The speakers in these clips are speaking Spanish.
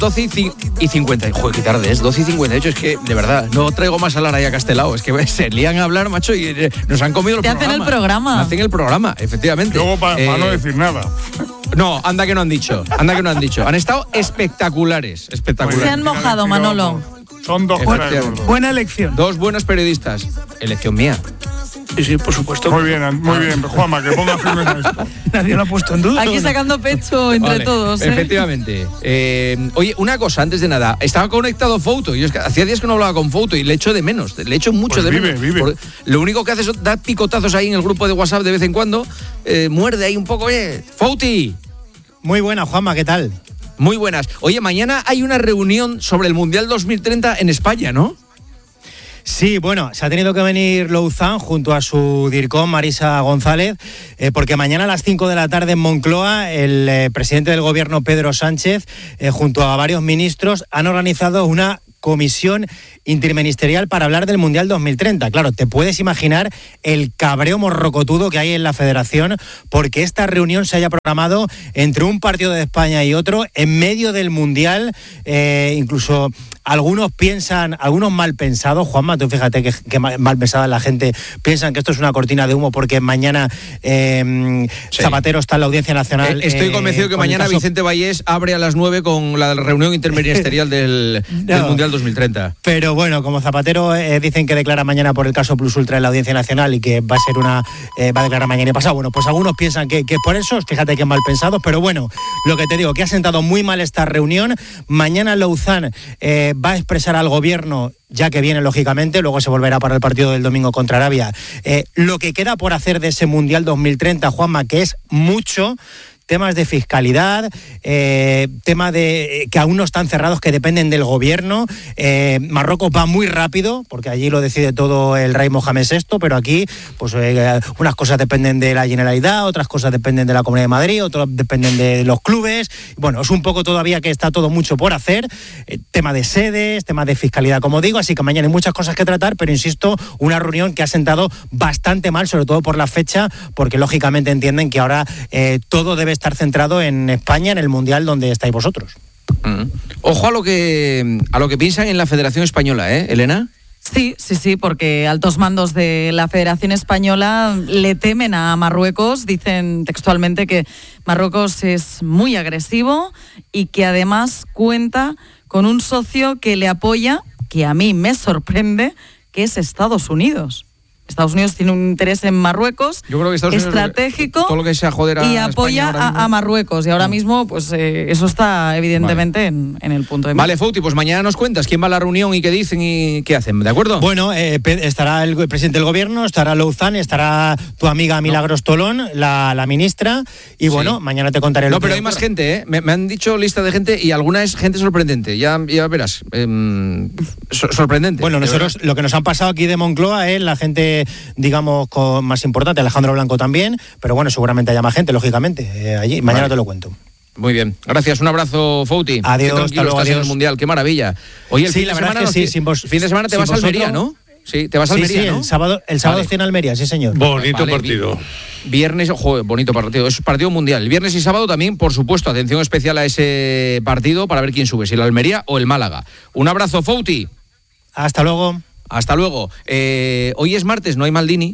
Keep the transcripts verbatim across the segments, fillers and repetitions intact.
doce y cincuenta. Joder, qué tarde es, doce y cincuenta y ocho. Es que, de verdad, no traigo más a Lara y a Castelao. Es que se lían a hablar, macho, y eh, nos han comido el Te programa. hacen el programa. Hacen el programa, efectivamente. Luego para Eh, pa no decir nada. No, anda que no han dicho. Anda que no han dicho. Han estado espectaculares. Espectaculares. Se han mojado, Manolo. Son dos Efectivamente. Buena elección. Dos buenos periodistas. Elección mía. Sí, sí, por supuesto. Muy bien, muy bien, Juanma, que ponga firmes a esto. Nadie lo ha puesto en duda. Aquí sacando pecho entre Vale, todos. ¿eh? Efectivamente. Eh, oye, una cosa antes de nada. Estaba conectado Fouto. Yo es que hacía días que no hablaba con Fouto y le echo de menos. Le echo mucho Pues de vive, menos. vive. Porque lo único que hace es dar picotazos ahí en el grupo de WhatsApp de vez en cuando. Eh, muerde ahí un poco. Oye, Fouti. Muy buena, Juanma, ¿qué tal? Muy buenas. Oye, mañana hay una reunión sobre el Mundial dos mil treinta en España, ¿no? Sí, bueno, se ha tenido que venir Louzán junto a su DIRCOM, Marisa González, eh, porque mañana a las cinco de la tarde en Moncloa el eh, presidente del gobierno, Pedro Sánchez, eh, junto a varios ministros, han organizado una comisión interministerial para hablar del Mundial dos mil treinta. Claro, te puedes imaginar el cabreo morrocotudo que hay en la federación porque esta reunión se haya programado entre un partido de España y otro en medio del Mundial. Eh, incluso algunos piensan, algunos mal pensados, Juanma, tú fíjate que, que mal pensada la gente, piensan que esto es una cortina de humo porque mañana eh, sí. Zapatero está en la Audiencia Nacional. Eh, estoy eh, convencido que mañana caso... Vicente Vallés abre a las nueve con la reunión interministerial del, no, del Mundial dos mil treinta. Pero bueno, como Zapatero eh, dicen que declara mañana por el caso Plus Ultra en la Audiencia Nacional y que va a ser una eh, va a declarar mañana y pasado, bueno, pues algunos piensan que, que por eso, fíjate que mal pensados, pero bueno, lo que te digo, que ha sentado muy mal esta reunión. Mañana Louzán eh, va a expresar al gobierno, ya que viene lógicamente, luego se volverá para el partido del domingo contra Arabia, eh, lo que queda por hacer de ese Mundial dos mil treinta, Juanma, que es mucho. Temas de fiscalidad, eh, temas de, eh, que aún no están cerrados, que dependen del gobierno. Eh, Marruecos va muy rápido, porque allí lo decide todo el rey Mohamed sexto, pero aquí pues eh, unas cosas dependen de la Generalidad, otras cosas dependen de la Comunidad de Madrid, otras dependen de los clubes. Bueno, es un poco todavía que está todo mucho por hacer. Eh, tema de sedes, tema de fiscalidad, como digo, así que mañana hay muchas cosas que tratar, pero insisto, una reunión que ha sentado bastante mal, sobre todo por la fecha, porque lógicamente entienden que ahora eh, todo debe estar centrado en España, en el Mundial donde estáis vosotros. Mm. Ojo a lo que a lo que piensan en la Federación Española, ¿eh, Elena? Sí, sí, sí, porque altos mandos de la Federación Española le temen a Marruecos, dicen textualmente que Marruecos es muy agresivo y que además cuenta con un socio que le apoya, que a mí me sorprende, que es Estados Unidos. Estados Unidos tiene un interés en Marruecos. Yo creo que Estados estratégico Unidos, todo lo que sea joder a y apoya a, a Marruecos. Y ahora mismo, pues eh, eso está evidentemente vale. en, en el punto de vista. Vale, Fouti, pues mañana nos cuentas quién va a la reunión y qué dicen y qué hacen, ¿de acuerdo? Bueno, eh, estará el presidente del gobierno, estará Louzán, estará tu amiga Milagros no. Tolón, la, la ministra, y bueno, sí. mañana te contaré lo No, que pero hay más gente, ¿eh? Me, me han dicho lista de gente y alguna es gente sorprendente, ya, ya verás. Eh, so, sorprendente. Bueno, nosotros lo que nos han pasado aquí de Moncloa es la gente, digamos, con más importante, Alejandro Blanco también, pero bueno, seguramente haya más gente, lógicamente, eh, allí. Mañana vale. te lo cuento. Muy bien, gracias, un abrazo, Fouti. Adiós, hasta luego, adiós. En el Mundial, qué maravilla. Oye, el sí, fin la de verdad semana, es que sí, sin vos, fin de semana te vas a Almería, ¿no? Sí, te vas a sí, Almería, sí, ¿no? el sábado, el sábado vale. estoy en Almería, sí, señor. Bonito vale, partido. Viernes, joder, bonito partido, es partido mundial. El viernes y sábado también, por supuesto, atención especial a ese partido para ver quién sube, si el Almería o el Málaga. Un abrazo, Fouti. Hasta luego. Hasta luego. Eh, hoy es martes, no hay Maldini,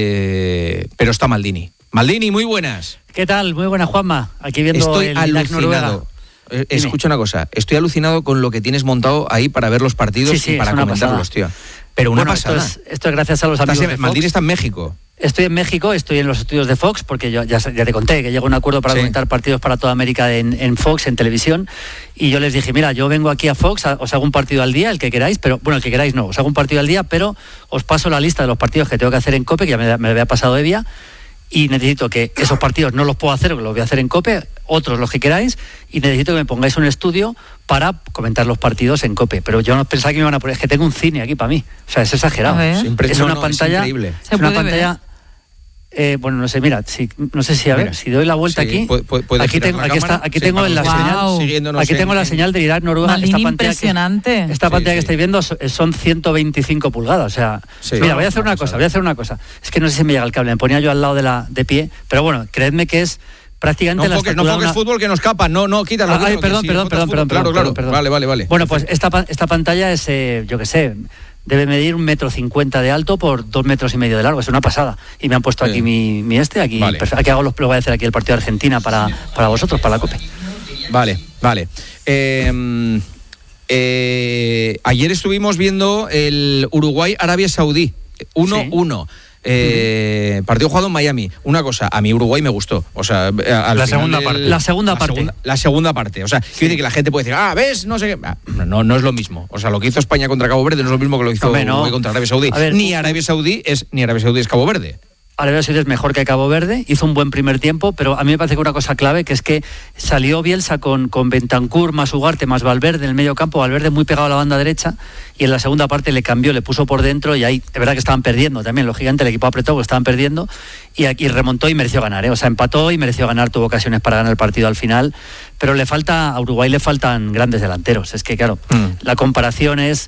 eh, pero está Maldini. Maldini, muy buenas. ¿Qué tal? Muy buenas, Juanma. Aquí viendo Estoy el alucinado. Eh, escucha una cosa, estoy alucinado con lo que tienes montado ahí para ver los partidos sí, sí, y para comentarlos, tío. Pero una bueno, pasada. Esto es, esto es gracias a los amigos en, de Fox. Maldini está en México. Estoy en México, estoy en los estudios de Fox, porque yo ya, ya te conté que llegó a un acuerdo para sí. comentar partidos para toda América en, en Fox, en televisión, y yo les dije, mira, yo vengo aquí a Fox, a, os hago un partido al día, el que queráis, pero bueno, el que queráis no, os hago un partido al día, pero os paso la lista de los partidos que tengo que hacer en COPE, que ya me, me lo había pasado Evia, y necesito que esos partidos no los puedo hacer, los voy a hacer en COPE, otros los que queráis, y necesito que me pongáis un estudio para comentar los partidos en COPE. Pero yo no pensaba que me iban a poner, es que tengo un cine aquí para mí, o sea, es exagerado. Siempre, es no, una no, pantalla, es increíble. es una pantalla... Eh, bueno, no sé, mira, si, no sé si, a ver, mira, si doy la vuelta sí, aquí, puede, puede aquí tengo, aquí está, aquí sí, tengo la wow. señal, aquí tengo en, la señal de Irak Noruega. Esta pantalla impresionante. Que, esta pantalla sí, que sí. estáis viendo son ciento veinticinco pulgadas, o sea, sí, mira, voy a hacer una cosa, voy a hacer una cosa. Es que no sé si me llega el cable, me ponía yo al lado de la de pie, pero bueno, creedme que es prácticamente no la enfoques, no enfoques una... fútbol que nos escapa, no, no, quítalo. Ah, ay, quítalo, perdón, sí, perdón, perdón, perdón, claro, perdón, claro, perdón. vale, vale, vale. Bueno, pues esta, esta pantalla es, eh, yo qué sé, debe medir un metro cincuenta de alto por dos metros y medio de largo, es una pasada. Y me han puesto aquí sí. mi, mi este, aquí, vale. aquí hago los, lo voy a hacer aquí el partido de Argentina para, para vosotros, para la COPE. Vale, vale. Eh, eh, ayer estuvimos viendo el Uruguay-Arabia Saudí, uno uno. Sí. Eh, partido jugado en Miami. Una cosa, a mí Uruguay me gustó. O sea, al la, final segunda del, parte. la segunda la parte. Segunda, la segunda parte. O sea, sí. quiere decir que la gente puede decir, ah, ¿ves? No sé qué. Ah, no, no es lo mismo. O sea, lo que hizo España contra Cabo Verde no es lo mismo que lo hizo Hombre, no. Uruguay contra Arabia Saudí. Ver, ni Arabia Saudí es ni Arabia Saudí es Cabo Verde. Arabia Saudí es mejor que Cabo Verde, hizo un buen primer tiempo, pero a mí me parece que una cosa clave que es que salió Bielsa con, con Bentancur más Ugarte más Valverde en el medio campo, Valverde muy pegado a la banda derecha, y en la segunda parte le cambió, le puso por dentro, y ahí es verdad que estaban perdiendo también, los gigantes, el equipo apretó porque estaban perdiendo, y aquí remontó y mereció ganar, ¿eh? O sea, empató y mereció ganar, tuvo ocasiones para ganar el partido al final, pero le falta, a Uruguay le faltan grandes delanteros, es que claro, mm. la comparación es,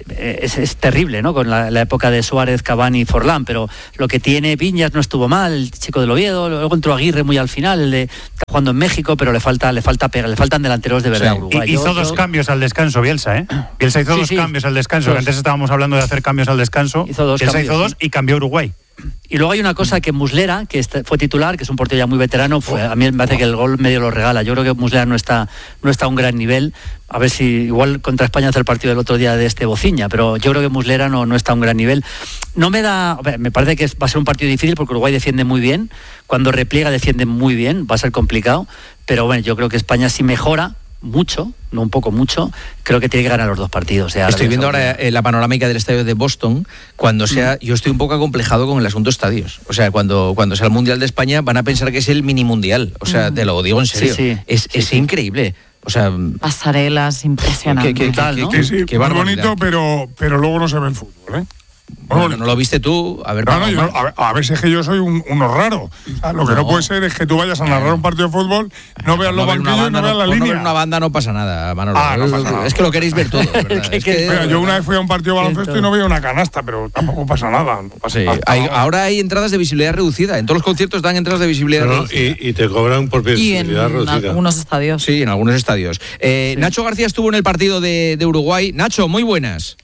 es, es terrible, ¿no? Con la, la época de Suárez, Cavani y Forlán, pero lo que tiene Viñas no estuvo mal, el chico del Oviedo, luego entró Aguirre muy al final, el de, está jugando en México, pero le falta, le falta pega, le faltan delanteros de verdad. Sí. Uruguay. Hizo yo, dos yo... cambios al descanso, Bielsa, ¿eh? Bielsa hizo sí, dos sí. cambios al descanso, que antes estábamos hablando de hacer cambios al descanso. Hizo dos Bielsa cambios, hizo dos sí. y cambió Uruguay. Y luego hay una cosa que Muslera, que fue titular, que es un portero ya muy veterano, fue, a mí me parece que el gol medio lo regala. Yo creo que Muslera no está, no está a un gran nivel. A ver si igual contra España hace el partido del otro día de este Bociña, pero yo creo que Muslera no, no está a un gran nivel. No me da, me parece que va a ser un partido difícil porque Uruguay defiende muy bien. Cuando repliega defiende muy bien, va a ser complicado. Pero bueno, yo creo que España sí mejora mucho, no un poco, mucho, creo que tiene que ganar los dos partidos. O sea, estoy viendo ahora eh, la panorámica del estadio de Boston, cuando sea, mm. yo estoy un poco acomplejado con el asunto estadios. O sea, cuando, cuando sea el Mundial de España van a pensar que es el mini mundial. O sea, mm. te lo digo en serio. Sí, sí. Es, sí, es sí. increíble. O sea, pasarelas impresionantes. ¿Qué, qué, qué, ¿no? Que sí, qué muy bonito, pero, pero luego no se ve el fútbol, ¿eh? Bueno, no lo viste tú, a ver, no, no, yo, a, ver a ver si es que yo soy un, uno raro. O sea, lo que no. no puede ser es que tú vayas a narrar un partido de fútbol, no veas los banquillos y no veas la no, línea. No ver una banda no pasa nada, Manolo. Ah, no pasa nada. Es que lo queréis ver todo, ¿verdad? es que, Mira, yo una vez fui a un partido de baloncesto y no veía una canasta, pero tampoco pasa nada. No pasa sí, nada. Hay, ahora hay entradas de visibilidad reducida. En todos los conciertos dan entradas de visibilidad pero, reducida. Y, y te cobran por visibilidad reducida. Y en algunos estadios. Sí, en algunos estadios. Eh, sí. Nacho García estuvo en el partido de, de Uruguay. Nacho, muy buenas.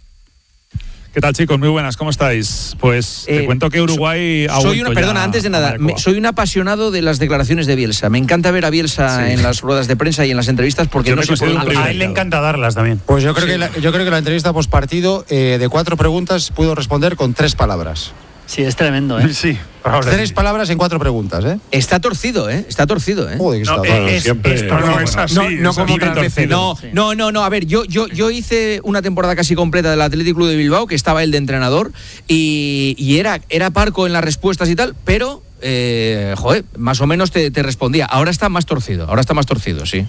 ¿Qué tal, chicos? Muy buenas, ¿cómo estáis? Pues eh, te cuento que Uruguay ha soy una, Perdona, antes de nada, me, soy un apasionado de las declaraciones de Bielsa. Me encanta ver a Bielsa sí. en las ruedas de prensa y en las entrevistas porque yo no se puede... A él le encanta darlas también. Pues yo creo, sí. que, la, yo creo que la entrevista postpartido eh, de cuatro preguntas pudo responder con tres palabras. Sí, es tremendo, ¿eh? Sí. Tres palabras en cuatro preguntas, ¿eh? Está torcido, ¿eh? Está torcido, ¿eh? Joder, que está no, bueno, es, siempre, esto no es así. No, no como otras veces. No, sí. no, no, no. A ver, yo, yo, yo hice una temporada casi completa del Athletic Club de Bilbao, que estaba él de entrenador, y, y era, era parco en las respuestas y tal, pero, eh, joder, más o menos te, te respondía. Ahora está más torcido, ahora está más torcido, sí.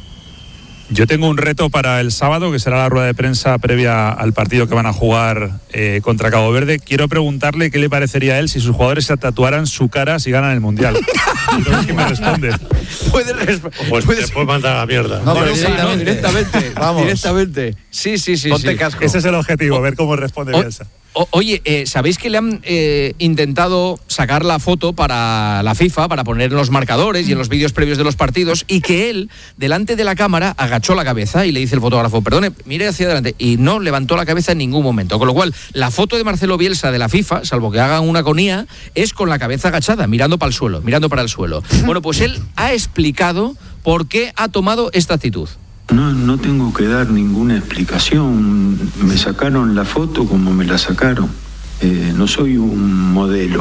Yo tengo un reto para el sábado, que será la rueda de prensa previa al partido que van a jugar eh, contra Cabo Verde. Quiero preguntarle qué le parecería a él si sus jugadores se tatuaran su cara si ganan el Mundial. Entonces, ¿qué me responde? Puede responder. Pues te puede mandar a la mierda. No, pero directamente. directamente. Vamos. Directamente. Sí, sí, sí. Ponte sí. casco. Ese es el objetivo, ver cómo responde o, Bielsa. O, oye, eh, ¿sabéis que le han eh, intentado sacar la foto para la FIFA, para poner en los marcadores y en los vídeos previos de los partidos, y que él, delante de la cámara, agachó la cabeza y le dice el fotógrafo, perdone, mire hacia adelante, y no levantó la cabeza en ningún momento? Con lo cual, la foto de Marcelo Bielsa de la FIFA, salvo que hagan una con I A, es con la cabeza agachada, mirando para el suelo, mirando para el suelo. Bueno, pues él ha explicado por qué ha tomado esta actitud. No, no tengo que dar ninguna explicación. Me sacaron la foto como me la sacaron. Eh, no soy un modelo.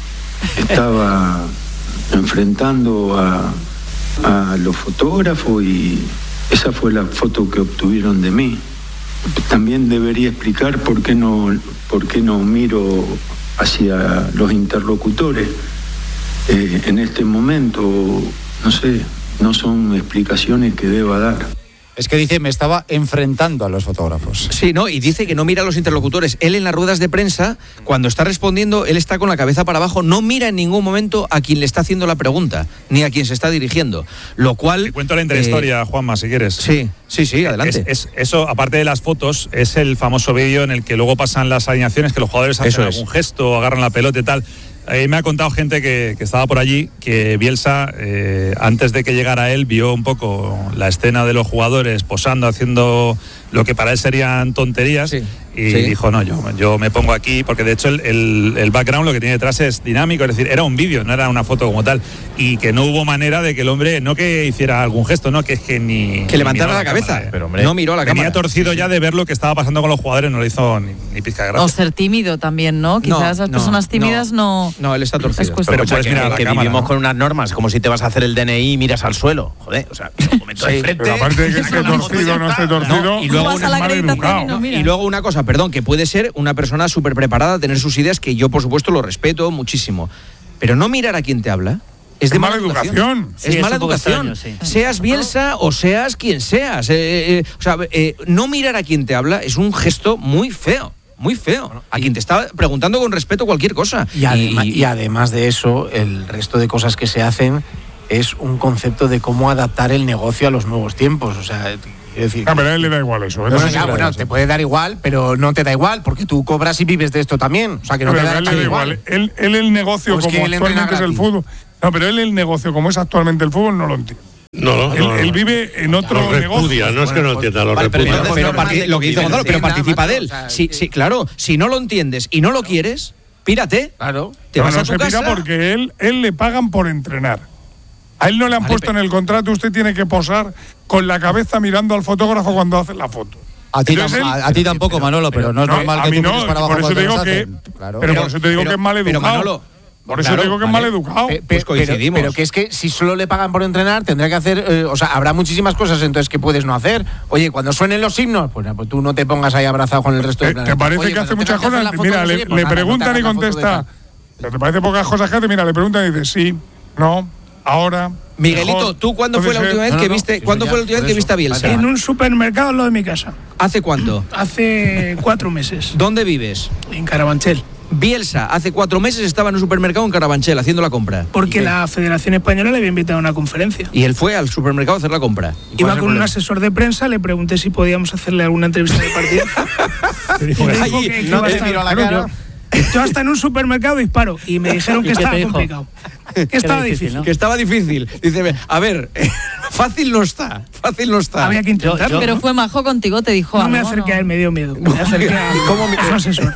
Estaba enfrentando a, a los fotógrafos y esa fue la foto que obtuvieron de mí. También debería explicar por qué no, por qué no miro hacia los interlocutores. Eh, en este momento, no sé, no son explicaciones que deba dar. Es que dice, me estaba enfrentando a los fotógrafos. Sí, ¿no? Y dice que no mira a los interlocutores. Él en las ruedas de prensa, cuando está respondiendo, él está con la cabeza para abajo, no mira en ningún momento a quien le está haciendo la pregunta, ni a quien se está dirigiendo. Lo cual... Te cuento la intrahistoria, eh, Juanma, si quieres. Sí, sí, sí, adelante. Es, es, eso, aparte de las fotos, es el famoso vídeo en el que luego pasan las alineaciones, que los jugadores hacen algún gesto, agarran la pelota y tal. Eh, me ha contado gente que, que estaba por allí que Bielsa, eh, antes de que llegara él, vio un poco la escena de los jugadores posando, haciendo lo que para él serían tonterías. Sí. Y sí. dijo, no, yo, yo me pongo aquí, porque de hecho el, el, el background lo que tiene detrás es dinámico, es decir, era un vídeo, no era una foto como tal, y que no hubo manera de que el hombre, no que hiciera algún gesto, no, que es que ni... Que levantara la, la cabeza, cámara, pero hombre, no miró la venía cámara. Venía torcido sí, sí. ya de ver lo que estaba pasando con los jugadores, no le hizo ni, ni pizca de gracia. O ser tímido también, ¿no? Quizás no, las personas no, tímidas no... No, él está torcido. Pero puedes que, mirar a que la cámara, vivimos ¿no? con unas normas, como si te vas a hacer el D N I y miras al suelo. Joder, o sea, un momento sí, de frente... Pero aparte de que esté torcido, no esté torcido... No, y, luego una, y, no y luego una cosa, perdón, que puede ser una persona súper preparada, tener sus ideas, que yo por supuesto lo respeto muchísimo, pero no mirar a quien te habla es de es mala mala educación, educación. Sí, es, es mala educación extraño, sí. Seas Bielsa o seas quien seas, eh, eh, o sea, eh, no mirar a quien te habla es un gesto muy feo, muy feo, a quien te está preguntando con respeto cualquier cosa. Y, además, y, y además de eso, el resto de cosas que se hacen es un concepto de cómo adaptar el negocio a los nuevos tiempos, o sea... Decir, ah, pero a él le da igual eso. ¿eh? No, no, ya, bueno, te puede dar igual, pero no te da igual, porque tú cobras y vives de esto también. O sea, que no pero te da, él le da igual. igual. Él, él el negocio pues como actualmente es el fútbol. No, pero él el negocio como es actualmente el fútbol no lo entiende. No, no, él, no, no. él vive en otro lo negocio. Repudia, no es que no entienda, lo vale, repudia. Pero, pero, pero lo que dice Gonzalo, pero participa de él. O sea, sí, sí, claro, si no lo entiendes y no lo quieres, pírate. Claro. Te no, vas no a tu se casa. pira porque él, él le pagan por entrenar. A él no le han vale, puesto pero... en el contrato, usted tiene que posar con la cabeza mirando al fotógrafo cuando hace la foto. A ti, Entonces, tam, a, a ti tampoco, pero, Manolo, pero, pero no es no, normal a que mí tú no, mires para abajo por eso te digo que, claro. pero pero, por eso te digo pero, que es mal educado. Pero Manolo, por eso claro, te digo que vale. es mal educado. Pe, pe, pues coincidimos. Pero, pero que es que si solo le pagan por entrenar, tendrá que hacer, eh, o sea, habrá muchísimas cosas entonces que puedes no hacer. Oye, cuando suenen los himnos, pues, pues tú no te pongas ahí abrazado con el resto del planeta. ¿Te parece Oye, que hace muchas cosas? Mira, le, le preguntan y contesta. ¿Te parece pocas cosas que hace? Mira, le preguntan y dice sí, no, ahora. Miguelito, mejor, ¿tú cuándo fue la última vez no, no, que no, viste? sí, ¿Cuándo ya, fue la última vez que viste a Bielsa? En un supermercado al lado de mi casa. ¿Hace cuánto? Hace cuatro meses. ¿Dónde vives? En Carabanchel. Bielsa hace cuatro meses estaba en un supermercado en Carabanchel haciendo la compra. Porque la Federación Española le había invitado a una conferencia. Y él fue al supermercado a hacer la compra. Iba con un asesor de prensa, le pregunté si podíamos hacerle alguna entrevista de partido. y me dijo que, que no iba te a miró a la estar, cara. Yo, yo hasta en un supermercado disparo y me dijeron que estaba complicado. Que estaba difícil, difícil. ¿no? Que estaba difícil. Dice, a ver, fácil no está, fácil no está. Había que intentarlo. Yo, yo, Pero fue majo contigo, te dijo No algo, me acerqué ¿no? a él, me dio miedo. Me acerqué a, a su asesor.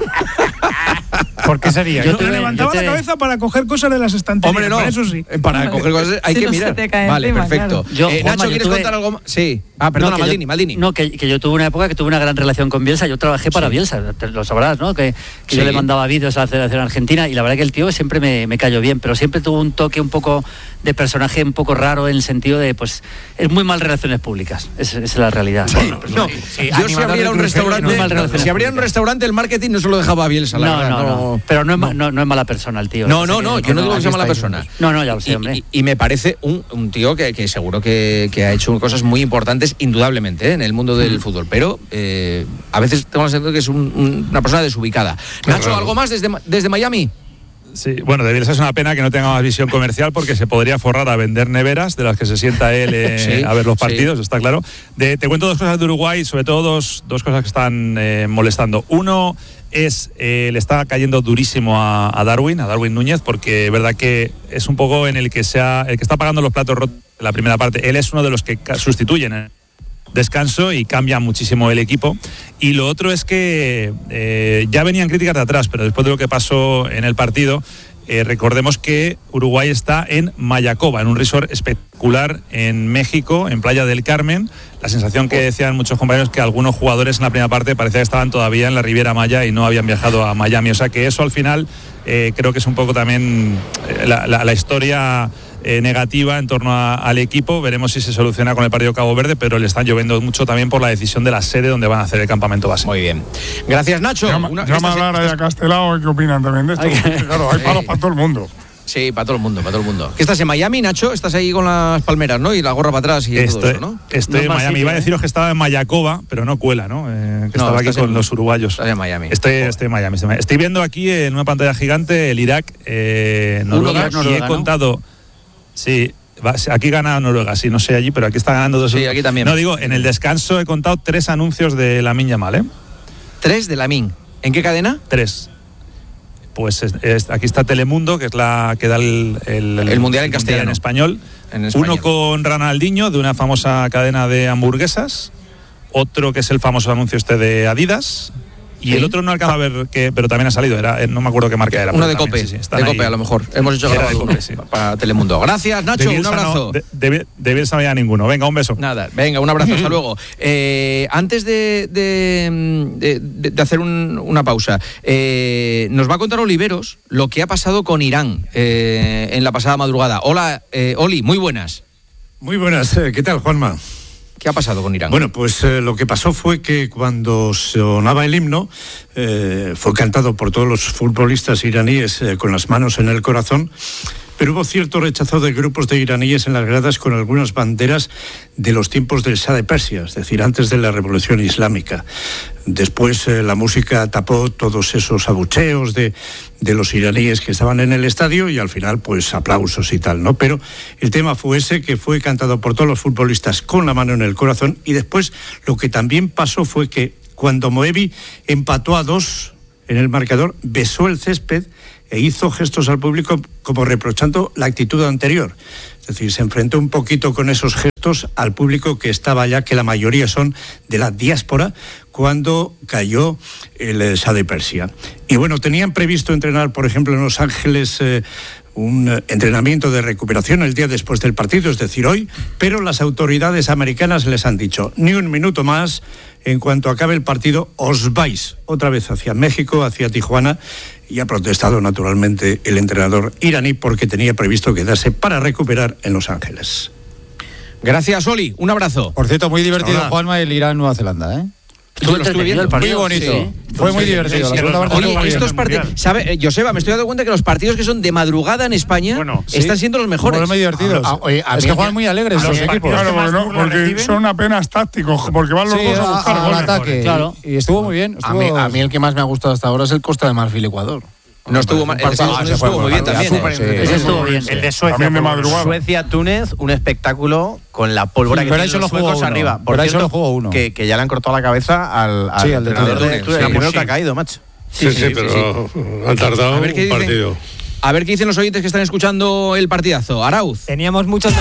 ¿Por qué sería? Yo te levantaba te... la cabeza para coger cosas de las estanterías. Hombre, no. Para eso sí. Para coger cosas hay si que no mirar. Se te cae vale, encima, perfecto. Claro. Yo, eh, Juanma, Nacho, ¿quieres tuve... contar algo más? Sí. Ah, perdona, no, Maldini, yo, Maldini. No, que, que yo tuve una época que tuve una gran relación con Bielsa. Yo trabajé para sí. Bielsa, te lo sabrás, ¿no? Que, que sí. yo le mandaba vídeos a la Federación Argentina y la verdad que el tío siempre me, me cayó bien, pero siempre tuvo un toque un poco de personaje un poco raro en el sentido de, pues, es muy mal relaciones públicas. Esa es la realidad. Sí, no, no. Sí, yo si abriera un restaurante, no, si abriera un restaurante, el marketing no se lo dejaba a Bielsa, la no, verdad. No, no, no, pero no es, no. No, no es mala persona el tío. No, no, no, yo no digo que sea mala persona. No, no, ya lo sé, hombre. Y, y, y me parece un, un tío que, que seguro que, que ha hecho cosas muy importantes, indudablemente, ¿eh? en el mundo del mm. fútbol, pero eh, a veces tengo la sensación que es un, un, una persona desubicada. Nacho, raro. ¿Algo más desde, desde Miami? Sí, bueno, de Bielsa es una pena que no tenga más visión comercial porque se podría forrar a vender neveras de las que se sienta él eh, sí, a ver los partidos, sí. está claro. De, te cuento dos cosas de Uruguay, sobre todo dos, dos cosas que están eh, molestando. Uno es, eh, le está cayendo durísimo a, a Darwin, a Darwin Núñez, porque es verdad que es un poco en el que, sea, el que está pagando los platos rotos en la primera parte. Él es uno de los que sustituyen el descanso y cambia muchísimo el equipo. Y lo otro es que eh, ya venían críticas de atrás, pero después de lo que pasó en el partido, eh, recordemos que Uruguay está en Mayacoba, en un resort espectacular en México, en Playa del Carmen. La sensación que decían muchos compañeros es que algunos jugadores en la primera parte parecía que estaban todavía en la Riviera Maya y no habían viajado a Miami. O sea que eso al final eh, creo que es un poco también eh, la, la, la historia Eh, negativa en torno a, al equipo. Veremos si se soluciona con el partido Cabo Verde, pero le están lloviendo mucho también por la decisión de la sede donde van a hacer el campamento base. Muy bien. Gracias, Nacho. Llama, Una, llama estas, a Lara y a Castelao, ¿qué opinan también de esto? Claro, hay palos para todo el mundo. Sí, para todo el mundo, para todo el mundo. ¿Qué estás en Miami, Nacho? Estás ahí con las palmeras, ¿no? Y la gorra para atrás y estoy, todo eso, ¿no? Estoy no en Miami. sitio, Iba a ¿eh? deciros que estaba en Mayacoba, pero no cuela, ¿no? Eh, que no, estaba aquí con en, los uruguayos. Estás en Miami. Estoy, estoy en Miami. Estoy viendo aquí en una pantalla gigante el Irak, eh, Noruega, Noruega, y he ¿no? contado... Sí, aquí gana Noruega, sí, no sé allí, pero aquí está ganando dos. Sí, aquí también. No, digo, en el descanso he contado tres anuncios de Lamine Yamal, ¿eh? ¿Tres de Lamine? ¿En qué cadena? Tres. pues es, es, aquí está Telemundo, que es la que da el, el, el, el mundial en el castellano. Mundial en español. En español. Uno con Ronaldinho, de una famosa cadena de hamburguesas. Otro que es el famoso anuncio este de Adidas. Y ¿sí? El otro no alcanza a ver, que, pero también ha salido, era, no me acuerdo qué marca era. Uno de también, Cope, sí, sí, de Cope ahí. A lo mejor. Hemos hecho grabado de Cope, sí. Para Telemundo. Gracias, Nacho, de un abrazo. No, de, de, de Bielsa no había ninguno. Venga, un beso. Nada, venga, un abrazo, hasta luego. Eh, antes de, de, de, de hacer un, una pausa, eh, nos va a contar Oliveros lo que ha pasado con Irán eh, en la pasada madrugada. Hola, eh, Oli, muy buenas. Muy buenas, ¿qué tal, Juanma? ¿Qué ha pasado con Irán? Bueno, pues eh, lo que pasó fue que cuando sonaba el himno, eh, fue cantado por todos los futbolistas iraníes eh, con las manos en el corazón, pero hubo cierto rechazo de grupos de iraníes en las gradas con algunas banderas de los tiempos del Shah de Persia, es decir, antes de la Revolución Islámica. Después eh, la música tapó todos esos abucheos de, de los iraníes que estaban en el estadio y al final pues aplausos y tal, ¿no? Pero el tema fue ese, que fue cantado por todos los futbolistas con la mano en el corazón, y después lo que también pasó fue que cuando Moebi empató a dos en el marcador, besó el césped e hizo gestos al público como reprochando la actitud anterior. Es decir, se enfrentó un poquito con esos gestos al público que estaba allá, que la mayoría son de la diáspora, cuando cayó el Shah de Persia. Y bueno, tenían previsto entrenar, por ejemplo, en Los Ángeles, eh, un entrenamiento de recuperación el día después del partido, es decir, hoy, pero las autoridades americanas les han dicho, ni un minuto más, en cuanto acabe el partido, os vais otra vez hacia México, hacia Tijuana, y ha protestado naturalmente el entrenador iraní porque tenía previsto quedarse para recuperar en Los Ángeles. Gracias, Oli, un abrazo. Por cierto, muy divertido, Hola. Juanma, el Irán-Nueva Zelanda, ¿eh? Yo lo estuve viendo. Muy bonito. Sí. Fue muy divertido. Sí, la segunda parte Oye, estuvo muy estos bien. partidos, ¿sabe, Joseba, me estoy dando cuenta que los partidos que son de madrugada en España Bueno, están sí. siendo los mejores. Fueron muy divertidos. Ah, oye, a es mí que el juegan que- muy alegres a los los equipos. Claro, porque, no, porque son apenas tácticos, porque van los Sí, dos a a- buscar al goles. ataque. Claro. Y, y estuvo muy bien. A mí, Estuvo... a mí el que más me ha gustado hasta ahora es el Costa de Marfil-Ecuador. No estuvo mal. El de Estados Unidos fue estuvo muy muy bien mal, también. súper ¿eh? entretenido. Ese estuvo bien. El de Suecia. También de por- madrugada. Suecia-Túnez, un espectáculo con la pólvora Sí, que pero ahí tienen solo los jugó suecos uno. arriba. Por Pero ahí cierto, solo jugó uno. Que, que ya le han cortado la cabeza al, al Sí, al de entrenador Túnez. de Túnez, Sí, el primero sí. que ha caído, macho. Sí, sí, pero han tardado A ver qué un dicen. partido. A ver qué dicen los oyentes que están escuchando el partidazo. Arauz. Teníamos muchos